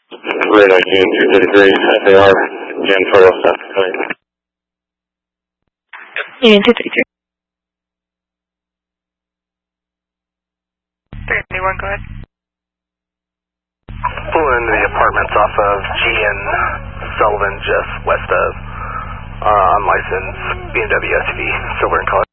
Radar June 233, FAR, Jan Photo, South Dakota. Union 233. 31, go ahead. Pulling into the apartments off of G and Sullivan, just west of unlicensed BMW SUV, silver in color.